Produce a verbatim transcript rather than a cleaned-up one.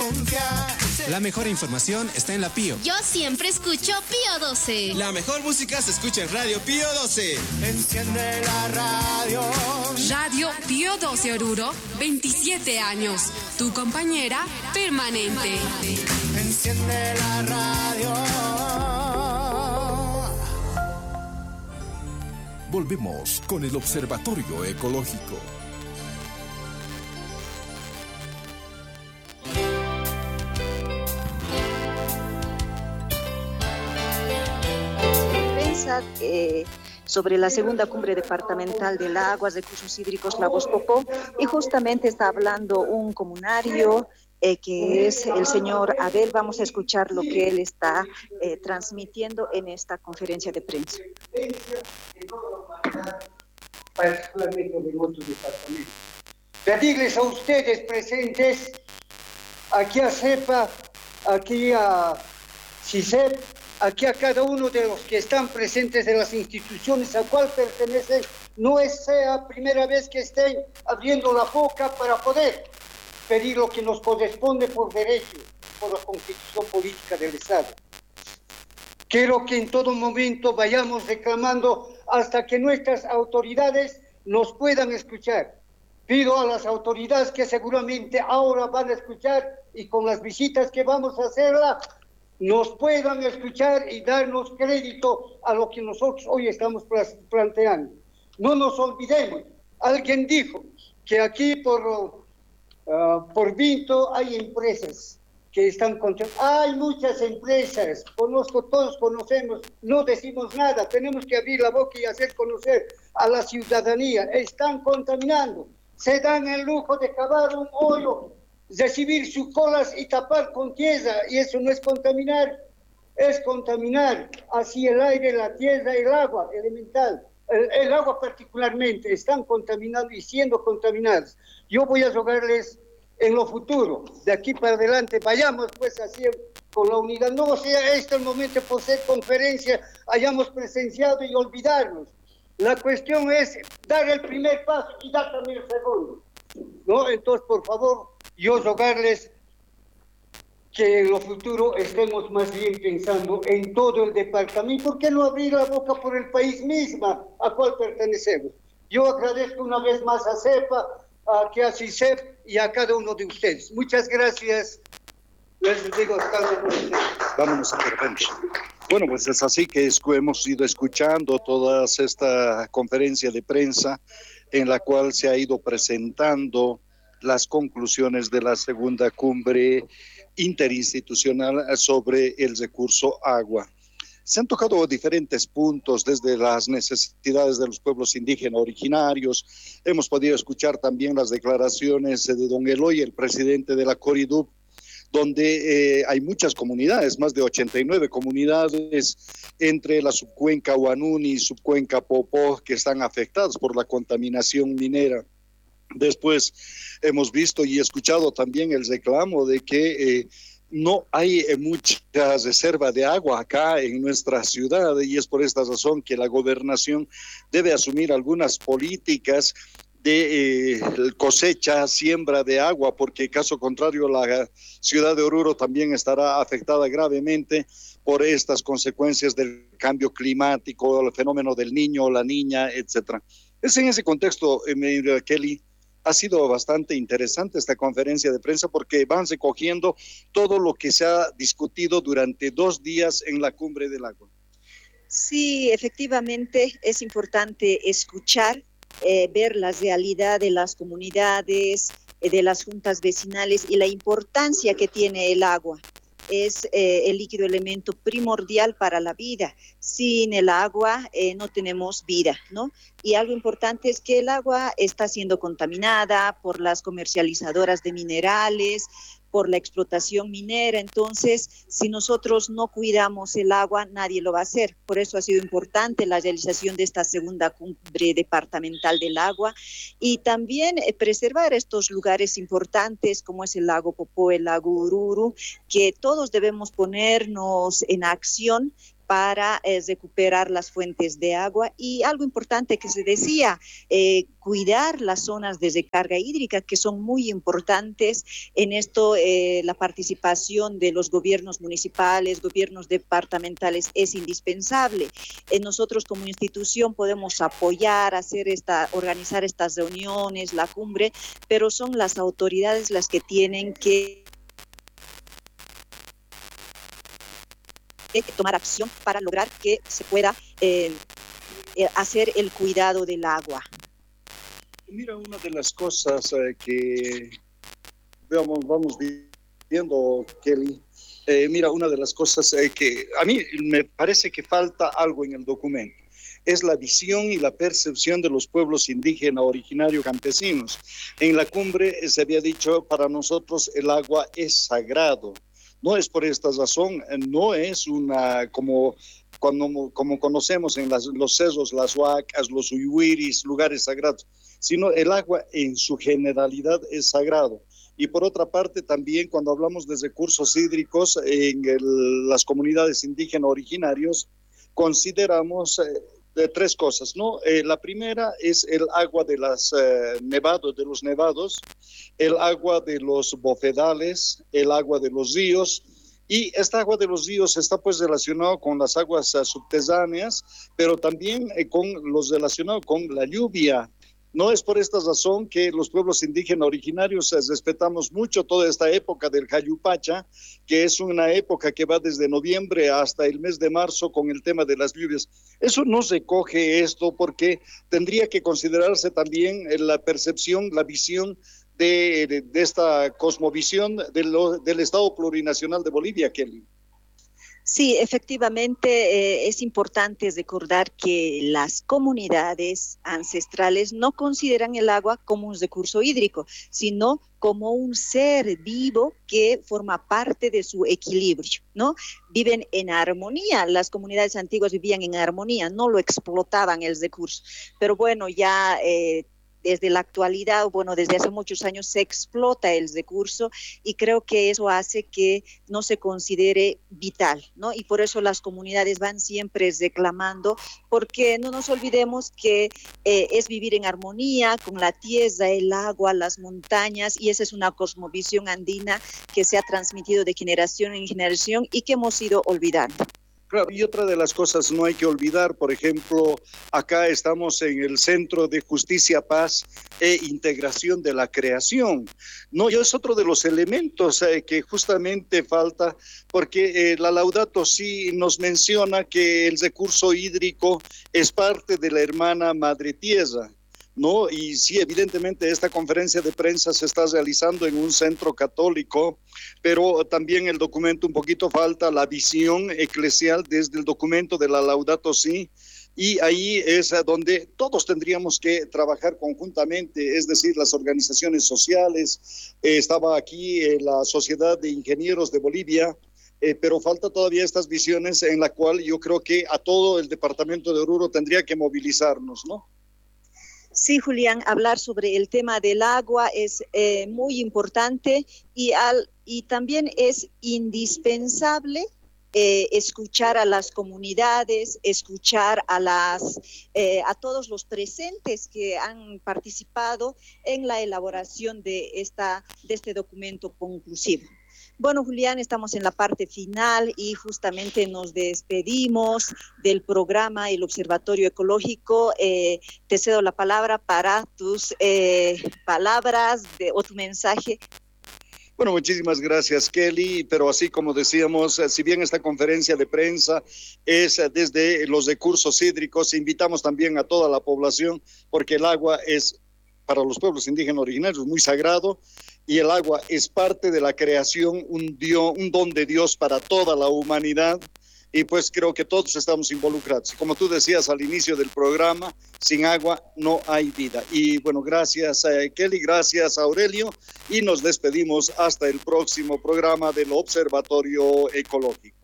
La mejor información está en la Pío. Yo siempre escucho Pío doce. La mejor música se escucha en Radio Pío doce. Enciende la radio. Radio Pío doce Oruro, veintisiete años. Tu compañera permanente. Enciende la radio. Volvemos con el Observatorio Ecológico. Eh, sobre la segunda cumbre departamental del agua, recursos hídricos Lagos Popó, y justamente está hablando un comunario eh, que es el señor Abel. Vamos a escuchar lo que él está eh, transmitiendo en esta conferencia de prensa. Particularmente de nuestro departamento. Pedirles a ustedes presentes, aquí a CEPA, aquí a CICEP, aquí a cada uno de los que están presentes en las instituciones a cual pertenecen, no es sea primera vez que estén abriendo la boca para poder pedir lo que nos corresponde por derecho, por la Constitución Política del Estado. Quiero que en todo momento vayamos reclamando hasta que nuestras autoridades nos puedan escuchar. Pido a las autoridades que seguramente ahora van a escuchar y con las visitas que vamos a hacerla, nos puedan escuchar y darnos crédito a lo que nosotros hoy estamos planteando. No nos olvidemos, alguien dijo que aquí por, uh, por Vinto hay empresas que están contra... Hay muchas empresas, conozco, todos conocemos, no decimos nada, tenemos que abrir la boca y hacer conocer a la ciudadanía. Están contaminando, se dan el lujo de cavar un hoyo, recibir sus colas y tapar con tierra, y eso no es contaminar, es contaminar así el aire, la tierra, el agua elemental, el, el agua particularmente, están contaminados y siendo contaminados. Yo voy a rogarles en lo futuro, de aquí para adelante, vayamos pues así con la unidad, no sea este el momento por ser conferencia, hayamos presenciado y olvidarnos. La cuestión es dar el primer paso y dar también el segundo, ¿no? Entonces, por favor, yo rogarles que en lo futuro estemos más bien pensando en todo el departamento. ¿Por qué no abrir la boca por el país misma a cual pertenecemos? Yo agradezco una vez más a CEPA, a que a CICEP y a cada uno de ustedes. Muchas gracias. Les digo hasta luego. Vámonos a repente. Bueno, pues es así que es, hemos ido escuchando toda esta conferencia de prensa en la cual se ha ido presentando las conclusiones de la segunda cumbre interinstitucional sobre el recurso agua. Se han tocado diferentes puntos, desde las necesidades de los pueblos indígenas originarios. Hemos podido escuchar también las declaraciones de don Eloy, el presidente de la Coridub, donde eh, hay muchas comunidades, más de ochenta y nueve comunidades entre la subcuenca Huanuni y subcuenca Popó que están afectadas por la contaminación minera. Después hemos visto y escuchado también el reclamo de que eh, no hay eh, mucha reserva de agua acá en nuestra ciudad, y es por esta razón que la gobernación debe asumir algunas políticas de eh, cosecha, siembra de agua, porque caso contrario la ciudad de Oruro también estará afectada gravemente por estas consecuencias del cambio climático, el fenómeno del niño, la niña, etcétera. Es en ese contexto, eh, Kelly, ha sido bastante interesante esta conferencia de prensa porque van recogiendo todo lo que se ha discutido durante dos días en la Cumbre del Agua. Sí, efectivamente es importante escuchar, eh, ver la realidad de las comunidades, eh, de las juntas vecinales y la importancia que tiene el agua. Es eh, el líquido elemento primordial para la vida. Sin el agua eh, no tenemos vida, ¿no? Y algo importante es que el agua está siendo contaminada por las comercializadoras de minerales, por la explotación minera. Entonces, si nosotros no cuidamos el agua, nadie lo va a hacer. Por eso ha sido importante la realización de esta segunda cumbre departamental del agua y también eh, preservar estos lugares importantes como es el lago Popó, el lago Ururu, que todos debemos ponernos en acción para eh, recuperar las fuentes de agua. Y algo importante que se decía, eh, cuidar las zonas de recarga hídrica, que son muy importantes. En esto eh, la participación de los gobiernos municipales, gobiernos departamentales es indispensable. Eh, nosotros como institución podemos apoyar, hacer esta, organizar estas reuniones, la cumbre, pero son las autoridades las que tienen que tomar acción para lograr que se pueda eh, hacer el cuidado del agua. Mira, una de las cosas eh, que veamos, vamos viendo, Kelly, eh, mira, una de las cosas eh, que a mí me parece que falta algo en el documento, es la visión y la percepción de los pueblos indígenas originarios campesinos. En la cumbre eh, se había dicho, para nosotros el agua es sagrado. No es por esta razón, no es una, como, cuando, como conocemos en las, los cerros, las huacas, los uyuiris, lugares sagrados, sino el agua en su generalidad es sagrado. Y por otra parte, también cuando hablamos de recursos hídricos en el, las comunidades indígenas originarios, consideramos eh, de tres cosas, ¿no? Eh, la primera es el agua de las eh, nevados, de los nevados, el agua de los bofedales, el agua de los ríos, y esta agua de los ríos está pues relacionado con las aguas uh, subterráneas, pero también eh, con los relacionados con la lluvia. No es por esta razón que los pueblos indígenas originarios eh, respetamos mucho toda esta época del Jayupacha, que es una época que va desde noviembre hasta el mes de marzo con el tema de las lluvias. Eso no recoge esto porque tendría que considerarse también eh, la percepción, la visión de, de, de esta cosmovisión de lo, del Estado Plurinacional de Bolivia, Kelly. Sí, efectivamente eh, es importante recordar que las comunidades ancestrales no consideran el agua como un recurso hídrico, sino como un ser vivo que forma parte de su equilibrio, ¿no? Viven en armonía, las comunidades antiguas vivían en armonía, no lo explotaban el recurso, pero bueno, ya eh, desde la actualidad, bueno, desde hace muchos años se explota el recurso y creo que eso hace que no se considere vital, ¿no? Y por eso las comunidades van siempre reclamando, porque no nos olvidemos que eh, es vivir en armonía con la tierra, el agua, las montañas, y esa es una cosmovisión andina que se ha transmitido de generación en generación y que hemos ido olvidando. Claro, y otra de las cosas no hay que olvidar, por ejemplo, acá estamos en el Centro de Justicia, Paz e Integración de la Creación. No, y es otro de los elementos eh, que justamente falta, porque eh, la Laudato Si nos menciona que el recurso hídrico es parte de la hermana Madre Tierra, ¿no? Y sí, evidentemente esta conferencia de prensa se está realizando en un centro católico, pero también el documento un poquito falta la visión eclesial desde el documento de la Laudato Si, y ahí es donde todos tendríamos que trabajar conjuntamente, es decir, las organizaciones sociales, eh, estaba aquí eh, la Sociedad de Ingenieros de Bolivia, eh, pero falta todavía estas visiones en la cual yo creo que a todo el departamento de Oruro tendría que movilizarnos, ¿no? Sí, Julián, hablar sobre el tema del agua es eh, muy importante y, al, y también es indispensable eh, escuchar a las comunidades, escuchar a, las, eh, a todos los presentes que han participado en la elaboración de, esta, de este documento conclusivo. Bueno, Julián, estamos en la parte final y justamente nos despedimos del programa El Observatorio Ecológico. Eh, te cedo la palabra para tus eh, palabras de, o tu mensaje. Bueno, muchísimas gracias, Kelly, pero así como decíamos, si bien esta conferencia de prensa es desde los recursos hídricos, invitamos también a toda la población, porque el agua es, para los pueblos indígenas originarios, muy sagrado, y el agua es parte de la creación, un, Dios, un don de Dios para toda la humanidad, y pues creo que todos estamos involucrados. Y como tú decías al inicio del programa, sin agua no hay vida. Y bueno, gracias a Kelly, gracias a Aurelio, y nos despedimos hasta el próximo programa del Observatorio Ecológico.